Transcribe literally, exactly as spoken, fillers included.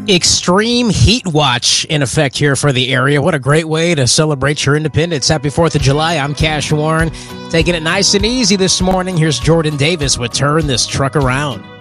Extreme heat watch in effect here for the area. What a great way to celebrate your independence. Happy fourth of July. I'm Cash Warren. Taking it nice and easy this morning. Here's Jordan Davis with Turn This Truck Around.